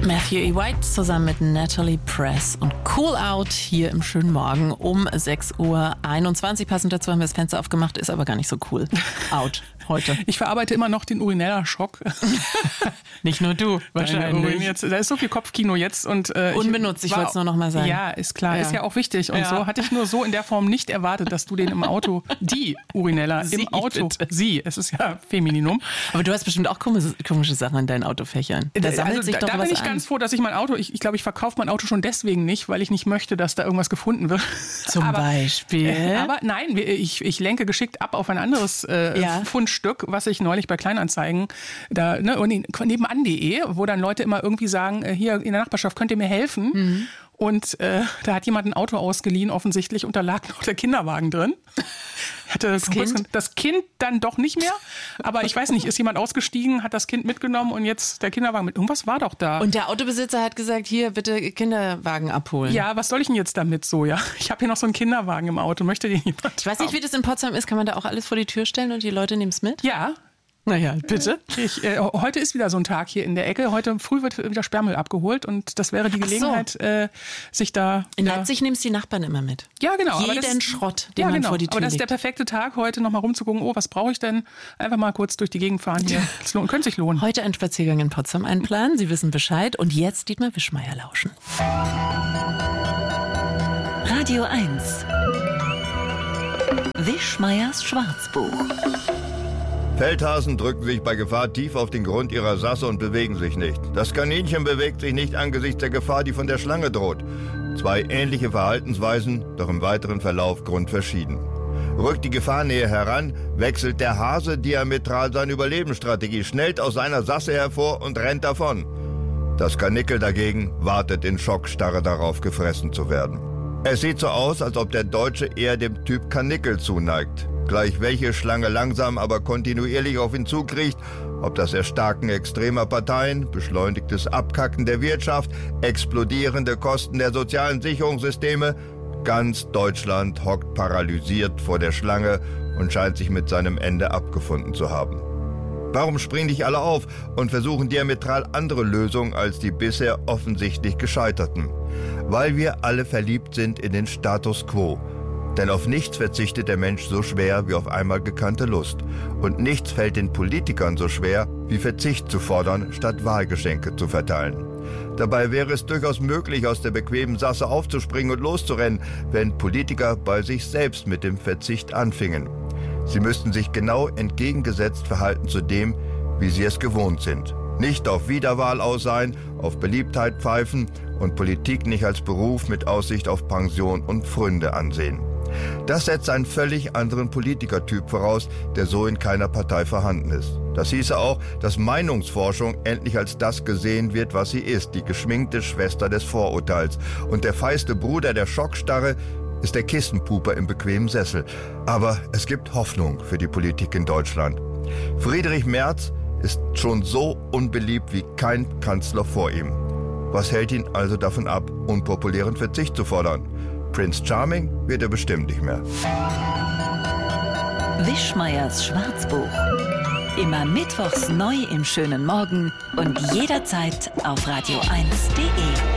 Matthew E. White zusammen mit Natalie Press und Cool Out hier im schönen Morgen um 6:21 Uhr. Passend dazu haben wir das Fenster aufgemacht, ist aber gar nicht so cool. Out heute. Ich verarbeite immer noch den Urineller-Schock. Nicht nur du, wahrscheinlich. Da ist so viel Kopfkino jetzt. Und, unbenutzt, ich wollte es nur noch mal sagen. Ja, ist klar, ist ja auch wichtig. Und so hatte ich nur so in der Form nicht erwartet, dass du den im Auto, die Urineller im Auto, es ist ja Femininum. Aber du hast bestimmt auch komische Sachen in deinen Autofächern. Da sammelt sich doch was an. Da bin ich ganz froh, dass ich mein Auto, ich glaube, ich verkaufe mein Auto schon deswegen nicht, weil ich nicht möchte, dass da irgendwas gefunden wird. Zum Beispiel? Aber nein, ich lenke geschickt ab auf ein anderes Fundstück, was ich neulich bei Kleinanzeigen, da nebenan.de, wo dann Leute immer irgendwie sagen, hier in der Nachbarschaft könnt ihr mir helfen. Mhm. Und da hat jemand ein Auto ausgeliehen, offensichtlich, und da lag noch der Kinderwagen drin. Hatte das Kind dann doch nicht mehr, aber ich weiß nicht, ist jemand ausgestiegen, hat das Kind mitgenommen und jetzt der Kinderwagen mit. Irgendwas war doch da. Und der Autobesitzer hat gesagt, hier bitte Kinderwagen abholen. Ja, was soll ich denn jetzt damit so, ja? Ich habe hier noch so einen Kinderwagen im Auto, möchte den jemand? Ich weiß nicht, wie das in Potsdam ist, kann man da auch alles vor die Tür stellen und die Leute nehmen es mit? Ja. Naja, bitte. Heute ist wieder so ein Tag hier in der Ecke. Heute früh wird wieder Sperrmüll abgeholt und das wäre die Gelegenheit, sich da... In Leipzig nimmst du die Nachbarn immer mit. Ja, genau. Jeden Schrott, den man vor die Tür legt. Aber das ist der perfekte Tag, heute nochmal rumzugucken, was brauche ich denn? Einfach mal kurz durch die Gegend fahren hier. Das könnte sich lohnen. Heute ein Spaziergang in Potsdam einplanen. Sie wissen Bescheid. Und jetzt Dietmar Wischmeier lauschen. Radio 1. Wischmeiers Schwarzbuch. Feldhasen drücken sich bei Gefahr tief auf den Grund ihrer Sasse und bewegen sich nicht. Das Kaninchen bewegt sich nicht angesichts der Gefahr, die von der Schlange droht. Zwei ähnliche Verhaltensweisen, doch im weiteren Verlauf grundverschieden. Rückt die Gefahr näher heran, wechselt der Hase diametral seine Überlebensstrategie, schnellt aus seiner Sasse hervor und rennt davon. Das Karnickel dagegen wartet in Schockstarre darauf, gefressen zu werden. Es sieht so aus, als ob der Deutsche eher dem Typ Karnickel zuneigt. Gleich welche Schlange langsam, aber kontinuierlich auf ihn zukriecht, ob das Erstarken extremer Parteien, beschleunigtes Abkacken der Wirtschaft, explodierende Kosten der sozialen Sicherungssysteme, ganz Deutschland hockt paralysiert vor der Schlange und scheint sich mit seinem Ende abgefunden zu haben. Warum springen nicht alle auf und versuchen diametral andere Lösungen als die bisher offensichtlich gescheiterten? Weil wir alle verliebt sind in den Status quo. Denn auf nichts verzichtet der Mensch so schwer wie auf einmal gekannte Lust. Und nichts fällt den Politikern so schwer, wie Verzicht zu fordern, statt Wahlgeschenke zu verteilen. Dabei wäre es durchaus möglich, aus der bequemen Sasse aufzuspringen und loszurennen, wenn Politiker bei sich selbst mit dem Verzicht anfingen. Sie müssten sich genau entgegengesetzt verhalten zu dem, wie sie es gewohnt sind. Nicht auf Wiederwahl aus sein, auf Beliebtheit pfeifen und Politik nicht als Beruf mit Aussicht auf Pension und Pfründe ansehen. Das setzt einen völlig anderen Politikertyp voraus, der so in keiner Partei vorhanden ist. Das hieße auch, dass Meinungsforschung endlich als das gesehen wird, was sie ist, die geschminkte Schwester des Vorurteils. Und der feiste Bruder der Schockstarre ist der Kissenpuper im bequemen Sessel. Aber es gibt Hoffnung für die Politik in Deutschland. Friedrich Merz ist schon so unbeliebt wie kein Kanzler vor ihm. Was hält ihn also davon ab, unpopulären Verzicht zu fordern? Prince Charming wird er bestimmt nicht mehr. Wischmeiers Schwarzbuch. Immer mittwochs neu im schönen Morgen und jederzeit auf radio1.de.